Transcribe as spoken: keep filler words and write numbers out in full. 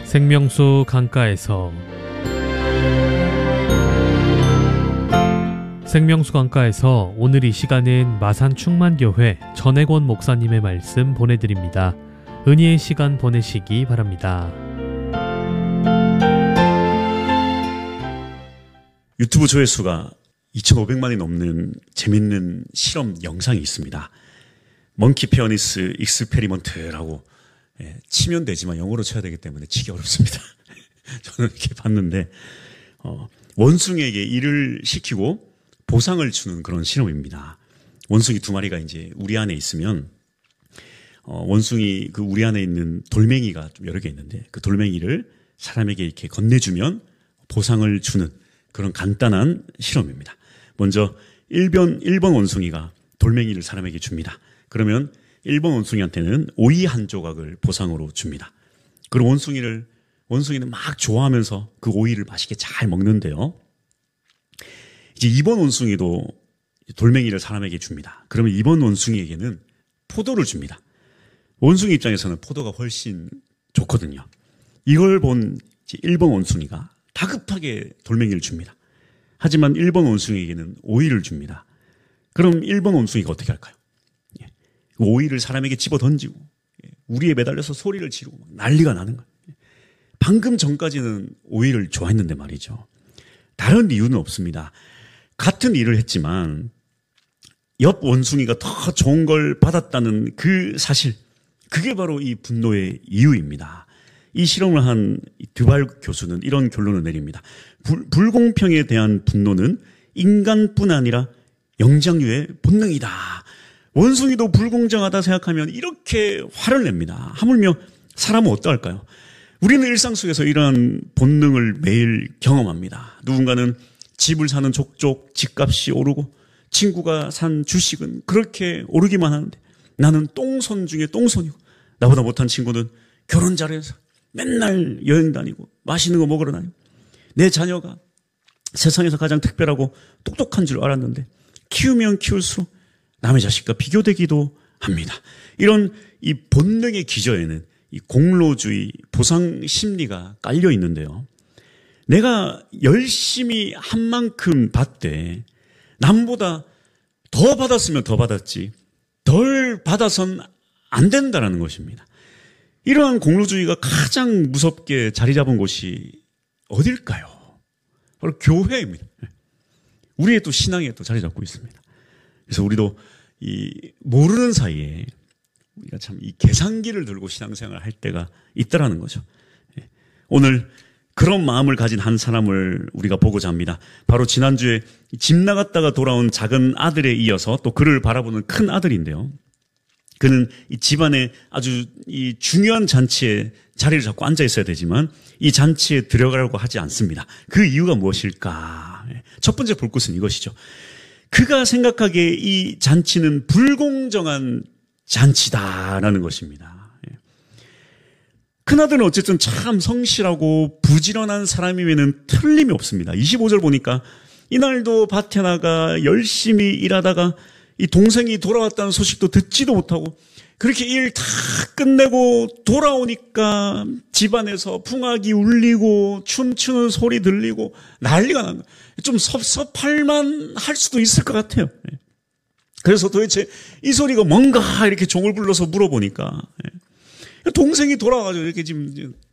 생명수 강가에서 생명수 강가에서 오늘 이 시간은 마산 충만교회 전혜권 목사님의 말씀 보내드립니다. 은혜의 시간 보내시기 바랍니다. 유튜브 조회수가 이천오백만이 넘는 재밌는 실험 영상이 있습니다. 먼키 페어니스 익스페리먼트라고 예, 치면 되지만 영어로 쳐야 되기 때문에 치기 어렵습니다. 저는 이렇게 봤는데 어, 원숭이에게 일을 시키고 보상을 주는 그런 실험입니다. 원숭이 두 마리가 이제 우리 안에 있으면 어, 원숭이 그 우리 안에 있는 돌멩이가 좀 여러 개 있는데 그 돌멩이를 사람에게 이렇게 건네주면 보상을 주는 그런 간단한 실험입니다. 먼저 일 번, 일 번 원숭이가 돌멩이를 사람에게 줍니다. 그러면 일 번 원숭이한테는 오이 한 조각을 보상으로 줍니다. 그리고 원숭이를, 원숭이는 막 좋아하면서 그 오이를 맛있게 잘 먹는데요. 이제 이 번 원숭이도 돌멩이를 사람에게 줍니다. 그러면 이 번 원숭이에게는 포도를 줍니다. 원숭이 입장에서는 포도가 훨씬 좋거든요. 이걸 본 일 번 원숭이가 다급하게 돌멩이를 줍니다. 하지만 일 번 원숭이에게는 오이를 줍니다. 그럼 일 번 원숭이가 어떻게 할까요? 오이를 사람에게 집어 던지고 우리에 매달려서 소리를 지르고 난리가 나는 거예요. 방금 전까지는 오이를 좋아했는데 말이죠. 다른 이유는 없습니다. 같은 일을 했지만 옆 원숭이가 더 좋은 걸 받았다는 그 사실, 그게 바로 이 분노의 이유입니다. 이 실험을 한 듀발 교수는 이런 결론을 내립니다. 불, 불공평에 대한 분노는 인간뿐 아니라 영장류의 본능이다. 원숭이도 불공정하다 생각하면 이렇게 화를 냅니다. 하물며 사람은 어떠할까요? 우리는 일상 속에서 이러한 본능을 매일 경험합니다. 누군가는 집을 사는 족족 집값이 오르고 친구가 산 주식은 그렇게 오르기만 하는데 나는 똥손 중에 똥손이고 나보다 못한 친구는 결혼 잘해서 맨날 여행 다니고 맛있는 거 먹으러 다니고 내 자녀가 세상에서 가장 특별하고 똑똑한 줄 알았는데 키우면 키울수록 남의 자식과 비교되기도 합니다. 이런 이 본능의 기저에는 이 공로주의, 보상 심리가 깔려 있는데요. 내가 열심히 한 만큼 받되 남보다 더 받았으면 더 받았지 덜 받아선 안 된다는 것입니다. 이러한 공로주의가 가장 무섭게 자리 잡은 곳이 어딜까요? 바로 교회입니다. 우리의 또 신앙에 또 자리 잡고 있습니다. 그래서 우리도 이 모르는 사이에 우리가 참 이 계산기를 들고 신앙생활을 할 때가 있다라는 거죠. 오늘 그런 마음을 가진 한 사람을 우리가 보고자 합니다. 바로 지난주에 집 나갔다가 돌아온 작은 아들에 이어서 또 그를 바라보는 큰 아들인데요. 그는 이 집안에 아주 이 중요한 잔치에 자리를 잡고 앉아 있어야 되지만 이 잔치에 들어가려고 하지 않습니다. 그 이유가 무엇일까? 첫 번째 볼 것은 이것이죠. 그가 생각하기에 이 잔치는 불공정한 잔치다라는 것입니다. 큰아들은 어쨌든 참 성실하고 부지런한 사람이면 틀림이 없습니다. 이십오 절 보니까 이날도 밭에 나가 열심히 일하다가 이 동생이 돌아왔다는 소식도 듣지도 못하고 그렇게 일 다 끝내고 돌아오니까 집안에서 풍악이 울리고 춤추는 소리 들리고 난리가 난 거예요. 좀 섭섭할만 할 수도 있을 것 같아요. 그래서 도대체 이 소리가 뭔가 이렇게 종을 불러서 물어보니까 동생이 돌아와가지고 이렇게 지금